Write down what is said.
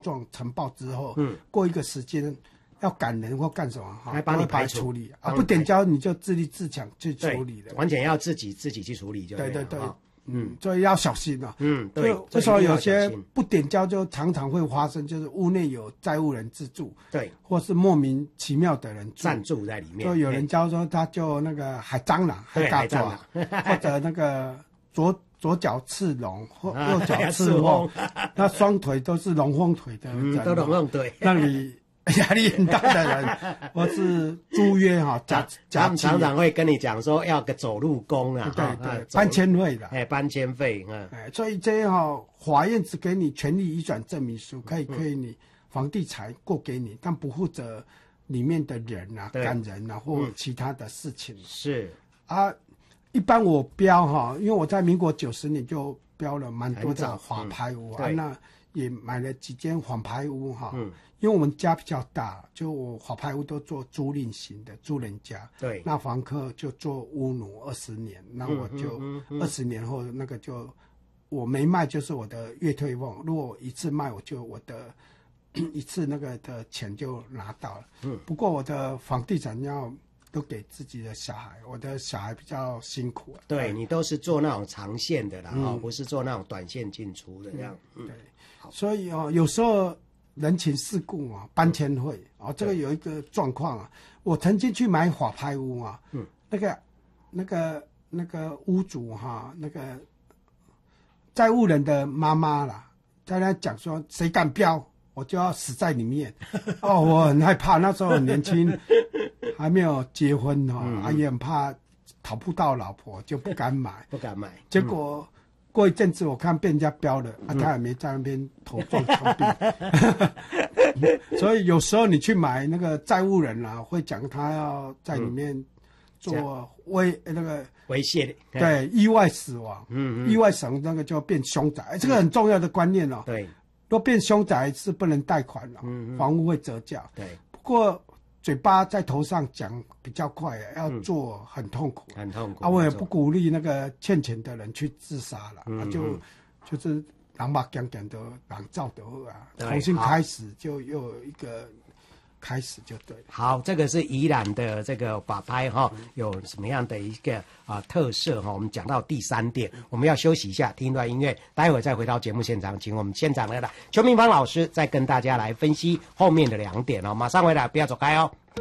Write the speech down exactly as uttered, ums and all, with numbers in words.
状呈报之后，嗯，过一个时间要赶人或干什么，哈， 来帮你排除处理啊，不点交你就自立自强去处理的， 完全要自己自己去处理就对对对。 哦嗯，所以要小心啊。 嗯，对。 为什么有些不点交就常常会发生，就是屋内有债务人自住， 对， 或是莫名其妙的人暂住在里面。 就有人交说他就那个海蟑螂， 对，海蟑螂，或者那个左左脚刺龙，或右脚刺凤，那双腿都是龙凤腿的人， 嗯，都龙凤腿， 让你压力很大的人，或是租约哈，假假期常常会跟你讲说要个走路工啊， 对对，搬迁费的， 哎，搬迁费，嗯， 哎，所以这样哈，法院只给你权利移转证明书，可以可以你房地产过给你，但不负责里面的人啊、干人啊或其他的事情。 是啊，一般我标哈，因为我在民国九十年就标了蛮多的法拍屋啊，那也买了几间仿牌屋哈。嗯。因为我们家比较大，就我法拍屋都做租赁型的，租人家。 对。 那房客就做屋奴二十年，那我就二十年后那个就我没卖，就是我的月退俸。如果一次卖，我就我的一次那个的钱就拿到了。嗯。不过我的房地产要都给自己的小孩，我的小孩比较辛苦、啊。 对，你都是做那种长线的啦，嗯、哦，不是做那种短线进出的这样。 嗯、对。所以哦，有时候。人情世故啊，搬迁费啊，这个有一个状况啊。我曾经去买法拍屋啊，嗯，那个、那个、那个屋主哈、啊，那个债务人的妈妈啦，在那讲说，谁敢标，我就要死在里面。哦，我很害怕，那时候很年轻，还没有结婚哈、哦，嗯嗯也很怕讨不到老婆，就不敢买， 不敢买。 结果。嗯过一阵子，我看被人家标了，啊，他也没在那边头撞墙壁，所以有时候你去买那个债务人啊，会讲他要在里面做危那个猥亵， 对，意外死亡，嗯嗯，意外死亡那个就变凶宅，这个很重要的观念哦。 对， 若变凶宅是不能贷款了，嗯，房屋会折价。 对， 不过。嘴巴在头上讲比较快，要做很痛苦， 很痛苦。 啊，我也不鼓励那个欠钱的人去自杀了，嗯、啊，就就是人把讲讲的人造的啊，重新开始就又有一个开始就对了。 好，这个是宜兰的这个法拍哈，有什么样的一个啊、呃、特色哈？我们讲到第三点，我们要休息一下，听一段音乐，待会再回到节目现场，请我们现场来的邱明芳老师再跟大家来分析后面的两点哦。马上回来，不要走开哦。